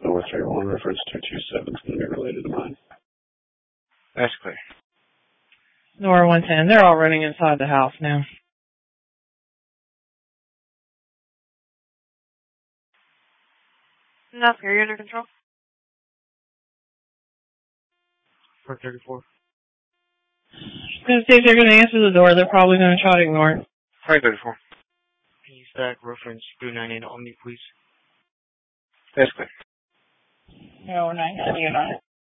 North 301 reference 227 is going to be related to mine. That's clear. Nora 110, they're all running inside the house now. Enough, are you under control? 434. Just going to see if they're going to answer the door. They're probably going to try to ignore it. 534. Can you stack reference 298 Omni, please? That's clear. No, we're not going to get on it.